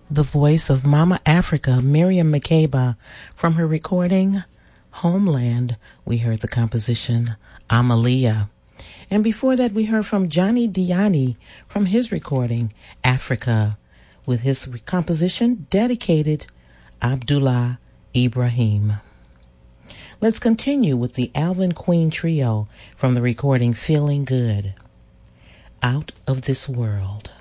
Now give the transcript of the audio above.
the voice of Mama Africa, Miriam Makeba, from her recording Homeland. We heard the composition Amalia. And before that, we heard from Johnny Diani from his recording Africa, with his composition dedicated Abdullah Ibrahim. Let's continue with the Alvin Queen Trio from the recording Feeling Good, Out of This World.